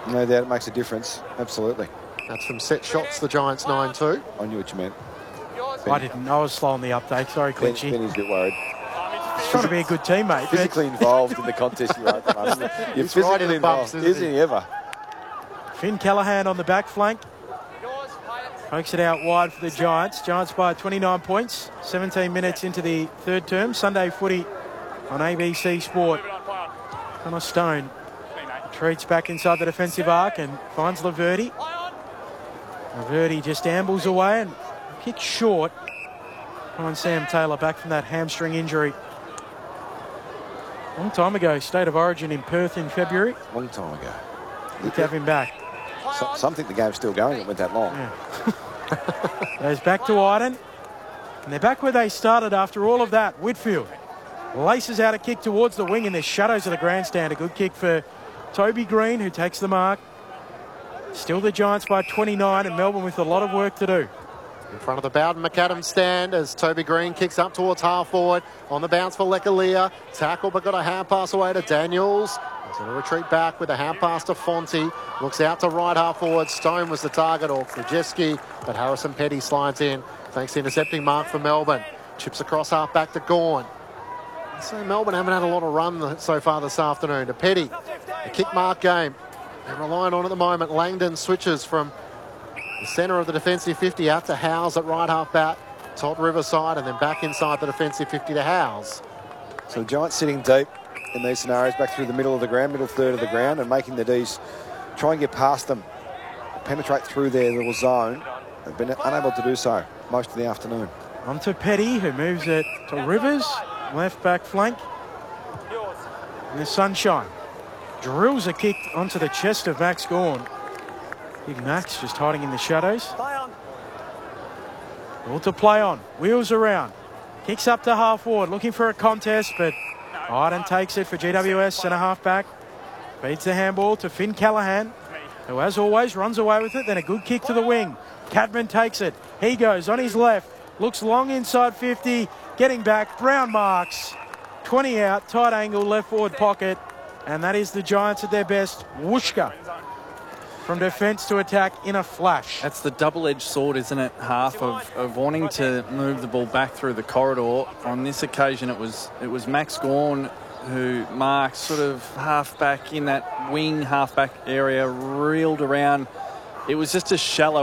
No doubt it makes a difference. Absolutely. That's from set shots, the Giants 9-2. I knew what you meant. I didn't. I was slow on the uptake. Sorry, Clinchy. Benny's a bit worried. He's trying to be a good teammate. Physically involved in the contest you are at the moment. You're He's right in physically the bumps, involved. Isn't he ever? Finn Callaghan on the back flank. Pokes it out wide for the Giants. Giants by 29 points. 17 minutes into the third term. Sunday footy on ABC Sport. Connor Stone retreats back inside the defensive arc and finds Laverty. Laverty just ambles away and kicks short. Finds Sam Taylor back from that hamstring injury. Long time ago, State of Origin in Perth in February. Long time ago. Good to have him back. Some think the game's still going. It went that long. Yeah. Goes back to Iden. And they're back where they started after all of that. Whitfield laces out a kick towards the wing in the shadows of the grandstand. A good kick for Toby Green, who takes the mark. Still the Giants by 29 and Melbourne with a lot of work to do. In front of the Bowden McAdams stand as Toby Green kicks up towards half forward. On the bounce for Lekalia. Tackle but got a hand pass away to Daniels. He's going to retreat back with a hand pass to Fonte. Looks out to right half forward. Stone was the target, or Krajewski, but Harrison Petty slides in. Thanks to intercepting mark for Melbourne. Chips across half back to Gawn. So Melbourne haven't had a lot of run so far this afternoon. To Petty, a kick mark game. They're relying on at the moment. Langdon switches from the centre of the defensive 50 out to Howes at right half back. Todd Riverside and then back inside the defensive 50 to Howes. So the Giants sitting deep in these scenarios, back through the middle of the ground, middle third of the ground, and making the Ds try and get past them, penetrate through their little zone. They've been unable to do so most of the afternoon. On to Petty, who moves it to Rivers, left back flank. And the Sunshine drills a kick onto the chest of Max Gawn. Big Max just hiding in the shadows. All to play on, wheels around. Kicks up to half forward, looking for a contest, but Iden takes it for GWS, centre half back. Feeds the handball to Finn Callaghan, who as always runs away with it, then a good kick to the wing. Cadman takes it, he goes on his left, looks long inside 50, getting back, Brown marks, 20 out, tight angle, left forward pocket, and that is the Giants at their best. Wooshka from defence to attack in a flash. That's the double-edged sword, isn't it? Half of wanting to move the ball back through the corridor. On this occasion, it was Max Gawn who marked sort of half-back in that wing half-back area, reeled around. It was just a shallow